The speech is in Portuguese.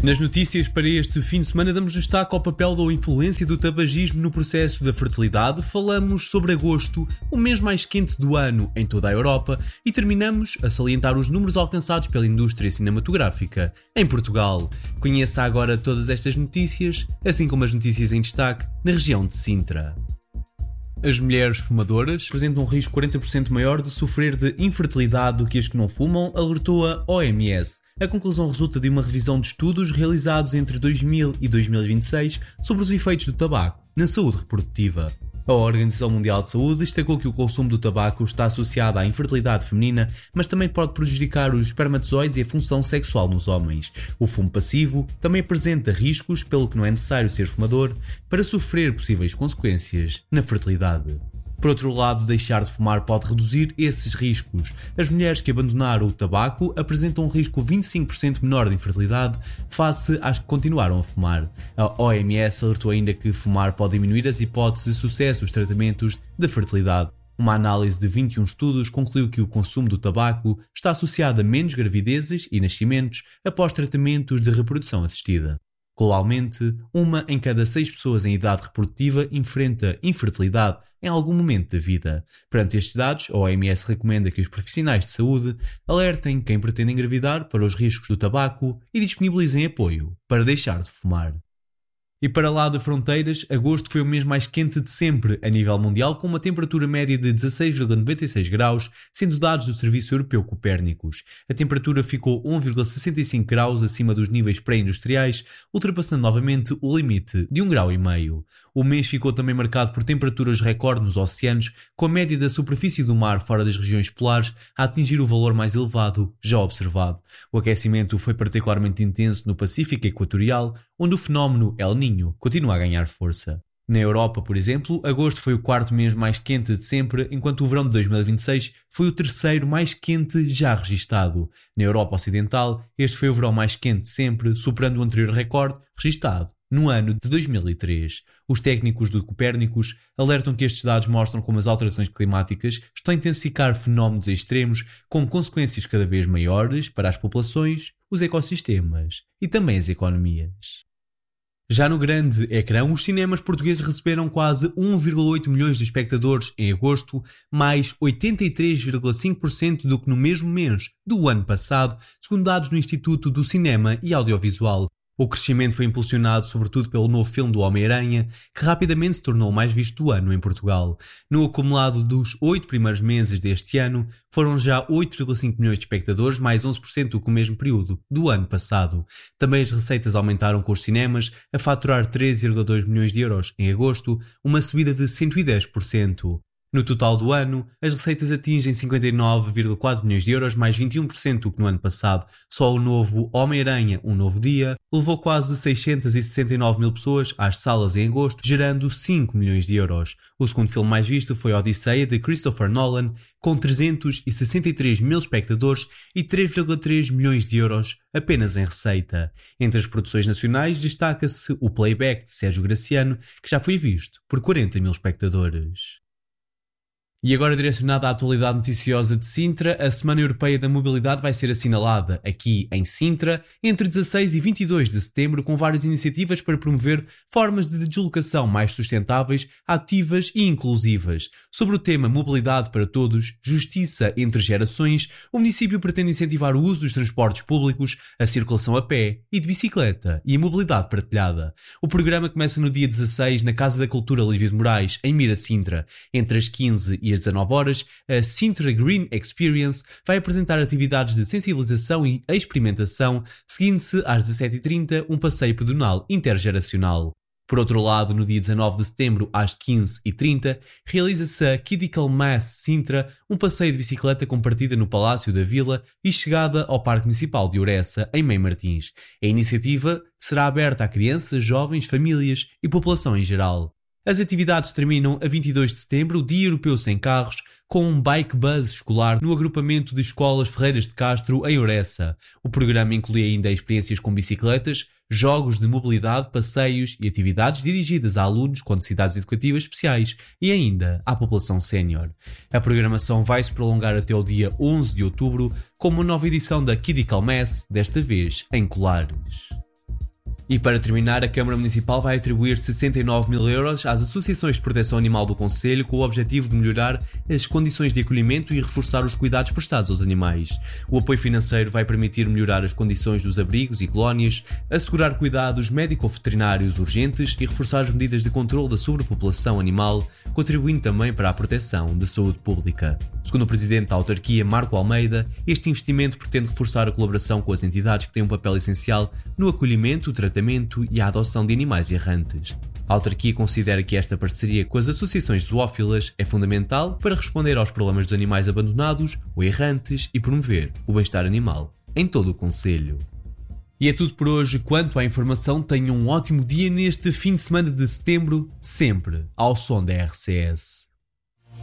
Nas notícias para este fim de semana damos destaque ao papel ou influência do tabagismo no processo da fertilidade, falamos sobre agosto, o mês mais quente do ano em toda a Europa, e terminamos a salientar os números alcançados pela indústria cinematográfica em Portugal. Conheça agora todas estas notícias, assim como as notícias em destaque na região de Sintra. As mulheres fumadoras apresentam um risco 40% maior de sofrer de infertilidade do que as que não fumam, alertou a OMS. A conclusão resulta de uma revisão de estudos realizados entre 2000 e 2026 sobre os efeitos do tabaco na saúde reprodutiva. A Organização Mundial de Saúde destacou que o consumo do tabaco está associado à infertilidade feminina, mas também pode prejudicar os espermatozoides e a função sexual nos homens. O fumo passivo também apresenta riscos, pelo que não é necessário ser fumador para sofrer possíveis consequências na fertilidade. Por outro lado, deixar de fumar pode reduzir esses riscos. As mulheres que abandonaram o tabaco apresentam um risco 25% menor de infertilidade face às que continuaram a fumar. A OMS alertou ainda que fumar pode diminuir as hipóteses de sucesso dos tratamentos de fertilidade. Uma análise de 21 estudos concluiu que o consumo do tabaco está associado a menos gravidezes e nascimentos após tratamentos de reprodução assistida. Globalmente, 1 em cada 6 pessoas em idade reprodutiva enfrenta infertilidade em algum momento da vida. Perante estes dados, a OMS recomenda que os profissionais de saúde alertem quem pretende engravidar para os riscos do tabaco e disponibilizem apoio para deixar de fumar. E para lá de fronteiras, agosto foi o mês mais quente de sempre a nível mundial, com uma temperatura média de 16,96 graus, sendo dados do Serviço Europeu Copérnicos. A temperatura ficou 1,65 graus acima dos níveis pré-industriais, ultrapassando novamente o limite de 1,5 graus. O mês ficou também marcado por temperaturas recorde nos oceanos, com a média da superfície do mar fora das regiões polares a atingir o valor mais elevado já observado. O aquecimento foi particularmente intenso no Pacífico Equatorial, onde o fenómeno El Niño continua a ganhar força. Na Europa, por exemplo, agosto foi o quarto mês mais quente de sempre, enquanto o verão de 2026 foi o terceiro mais quente já registado. Na Europa Ocidental, este foi o verão mais quente de sempre, superando o anterior recorde registado no ano de 2003. Os técnicos do Copérnicos alertam que estes dados mostram como as alterações climáticas estão a intensificar fenómenos extremos com consequências cada vez maiores para as populações, os ecossistemas e também as economias. Já no grande ecrã, os cinemas portugueses receberam quase 1,8 milhões de espectadores em agosto, mais 83,5% do que no mesmo mês do ano passado, segundo dados do Instituto do Cinema e Audiovisual. O crescimento foi impulsionado sobretudo pelo novo filme do Homem-Aranha, que rapidamente se tornou o mais visto do ano em Portugal. No acumulado dos 8 primeiros meses deste ano, foram já 8,5 milhões de espectadores, mais 11% do que o mesmo período do ano passado. Também as receitas aumentaram com os cinemas, a faturar 13,2 milhões de euros em agosto, uma subida de 110%. No total do ano, as receitas atingem 59,4 milhões de euros, mais 21% do que no ano passado. Só o novo Homem-Aranha, Um Novo Dia, levou quase 669 mil pessoas às salas em agosto, gerando 5 milhões de euros. O segundo filme mais visto foi Odisseia, de Christopher Nolan, com 363 mil espectadores e 3,3 milhões de euros apenas em receita. Entre as produções nacionais destaca-se o Playback, de Sérgio Graciano, que já foi visto por 40 mil espectadores. E agora, direcionada à atualidade noticiosa de Sintra, a Semana Europeia da Mobilidade vai ser assinalada aqui em Sintra entre 16 e 22 de setembro, com várias iniciativas para promover formas de deslocação mais sustentáveis, ativas e inclusivas. Sobre o tema Mobilidade para Todos, Justiça entre Gerações, o município pretende incentivar o uso dos transportes públicos, a circulação a pé e de bicicleta e a mobilidade partilhada. O programa começa no dia 16 na Casa da Cultura Lívio de Moraes, em Mira Sintra. Entre as 15 e às 19 horas, a Sintra Green Experience vai apresentar atividades de sensibilização e experimentação, seguindo-se às 17h30 um passeio pedonal intergeracional. Por outro lado, no dia 19 de setembro, às 15h30, realiza-se a Kidical Mass Sintra, um passeio de bicicleta com partida no Palácio da Vila e chegada ao Parque Municipal de Ouressa, em Mãe Martins. A iniciativa será aberta a crianças, jovens, famílias e população em geral. As atividades terminam a 22 de setembro, o Dia Europeu Sem Carros, com um bike bus escolar no agrupamento de escolas Ferreiras de Castro, em Ouressa. O programa inclui ainda experiências com bicicletas, jogos de mobilidade, passeios e atividades dirigidas a alunos com necessidades educativas especiais e ainda à população sénior. A programação vai se prolongar até o dia 11 de outubro, com uma nova edição da Kidical Mass, desta vez em Colares. E para terminar, a Câmara Municipal vai atribuir 69 mil euros às associações de proteção animal do Concelho com o objetivo de melhorar as condições de acolhimento e reforçar os cuidados prestados aos animais. O apoio financeiro vai permitir melhorar as condições dos abrigos e colónias, assegurar cuidados médico-veterinários urgentes e reforçar as medidas de controle da sobrepopulação animal, contribuindo também para a proteção da saúde pública. Segundo o presidente da autarquia, Marco Almeida, este investimento pretende reforçar a colaboração com as entidades que têm um papel essencial no acolhimento, o tratamento e a adoção de animais errantes. A autarquia considera que esta parceria com as associações zoófilas é fundamental para responder aos problemas dos animais abandonados ou errantes e promover o bem-estar animal em todo o concelho. E é tudo por hoje. Quanto à informação, tenham um ótimo dia neste fim de semana de setembro, sempre ao som da RCS.